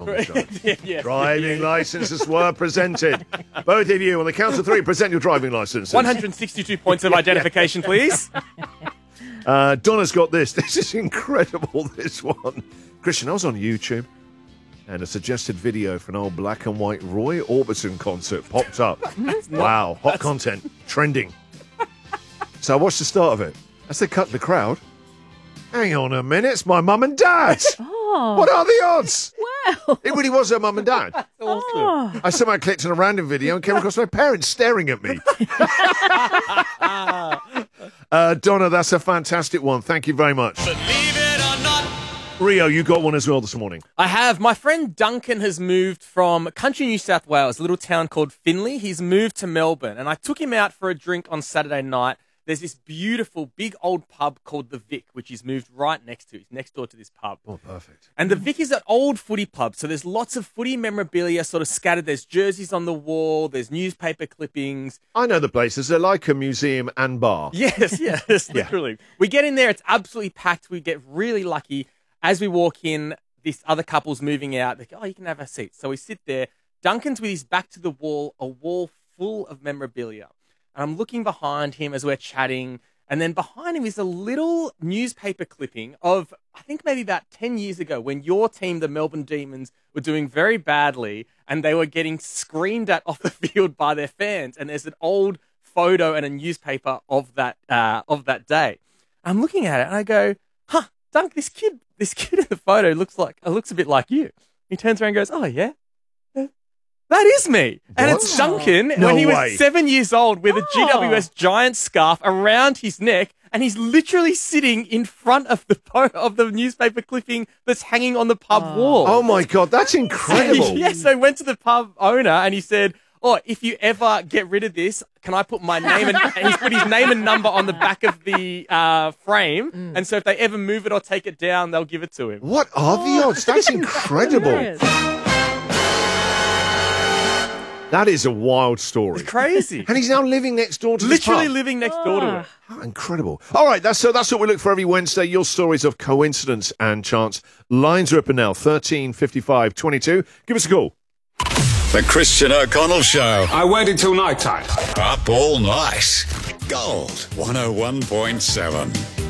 the show. Yeah. Driving licenses were presented. Both of you, on the count of three, present your driving licenses. 162 points of identification, please. Donna's got this. This is incredible, this one. Christian, I was on YouTube, and a suggested video for an old black and white Roy Orbison concert popped up. Wow, hot content, trending. So I watched the start of it. As they cut the crowd, hang on a minute, it's my mum and dad. Oh. What are the odds? Wow. It really was her mum and dad. Oh. I somehow clicked on a random video and came across my parents staring at me. Donna, that's a fantastic one. Thank you very much. Believe it or not. Rio, you got one as well this morning. I have. My friend Duncan has moved from country New South Wales, a little town called Finley. He's moved to Melbourne, and I took him out for a drink on Saturday night. There's this beautiful, big old pub called The Vic, which he's moved right next to. He's next door to this pub. Oh, perfect. And The Vic is an old footy pub, so there's lots of footy memorabilia sort of scattered. There's jerseys on the wall. There's newspaper clippings. I know the places. They're like a museum and bar. Yes, literally. We get in there. It's absolutely packed. We get really lucky. As we walk in, this other couple's moving out. They go, oh, you can have a seat. So we sit there. Duncan's with his back to the wall, a wall full of memorabilia. And I'm looking behind him as we're chatting. And then behind him is a little newspaper clipping of, I think maybe about 10 years ago when your team, the Melbourne Demons, were doing very badly and they were getting screamed at off the field by their fans. And there's an old photo and a newspaper of that day. I'm looking at it and I go, Dunk, this kid in the photo looks a bit like you. He turns around and goes, oh, yeah? That is me. And What? it's Duncan No when he way. was 7 years old with a GWS giant scarf around his neck, and he's literally sitting in front of the newspaper clipping that's hanging on the pub wall. Oh, my God, that's incredible. Yes, so I went to the pub owner and he said, oh, if you ever get rid of this, can I put my name and he's put his name and number on the back of the frame, and so if they ever move it or take it down, they'll give it to him. What are the odds? That's incredible. Hilarious. That is a wild story. It's crazy. And he's now living next door to this Literally pub. living next door to it. How incredible. All right, that's what we look for every Wednesday. Your stories of coincidence and chance. Lines are open now, 13 55 22. Give us a call. The Christian O'Connell Show. I waited till night time. Up all night. Gold 101.7.